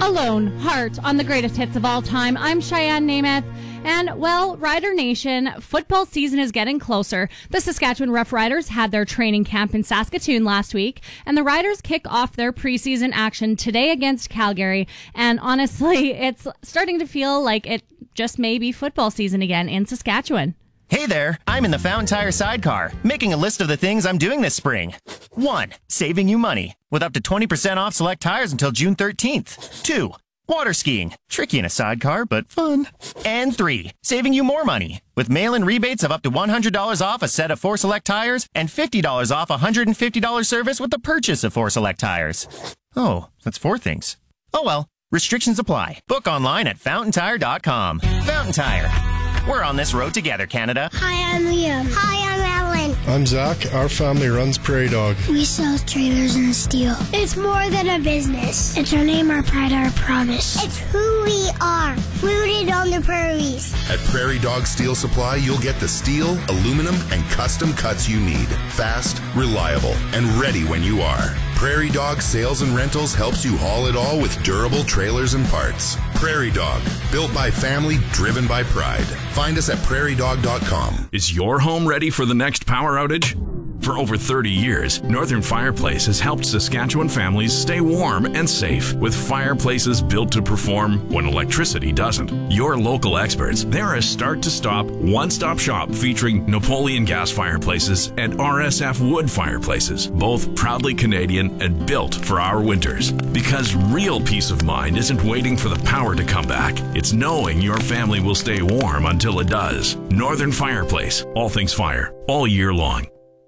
Alone Heart on the greatest hits of all time. I'm Cheyenne Namath. And, well, Rider Nation, football season is getting closer. The Saskatchewan Rough Riders had their training camp in Saskatoon last week, and the Riders kick off their preseason action today against Calgary. And honestly, it's starting to feel like it just may be football season again in Saskatchewan. Hey there, I'm in the Fountain Tire sidecar, making a list of the things I'm doing this spring. 1. Saving you money, with up to 20% off select tires until June 13th. 2. Water skiing, tricky in a sidecar, but fun. And 3. Saving you more money, with mail-in rebates of up to $100 off a set of 4 select tires and $50 off a $150 service with the purchase of 4 select tires. Oh, that's 4 things. Oh well, restrictions apply. Book online at FountainTire.com. Fountain Tire. We're on this road together, Canada. Hi, I'm Liam. Hi, I'm Ellen. I'm Zach. Our family runs Prairie Dog. We sell trailers and steel. It's more than a business. It's our name, our pride, our promise. It's who we are, rooted on the prairies. At Prairie Dog Steel Supply, you'll get the steel, aluminum, and custom cuts you need. Fast, reliable, and ready when you are. Prairie Dog Sales and Rentals helps you haul it all with durable trailers and parts. Prairie Dog, built by family, driven by pride. Find us at prairiedog.com. Is your home ready for the next power outage? For over 30 years, Northern Fireplace has helped Saskatchewan families stay warm and safe with fireplaces built to perform when electricity doesn't. Your local experts, they're a start-to-stop, one-stop shop featuring Napoleon gas fireplaces and RSF wood fireplaces, both proudly Canadian and built for our winters. Because real peace of mind isn't waiting for the power to come back. It's knowing your family will stay warm until it does. Northern Fireplace, all things fire, all year long.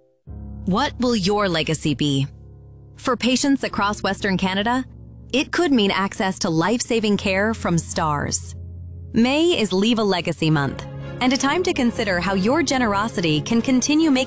What will your legacy be? For patients across Western Canada, it could mean access to life-saving care from STARS. May is Leave a Legacy Month, and a time to consider how your generosity can continue making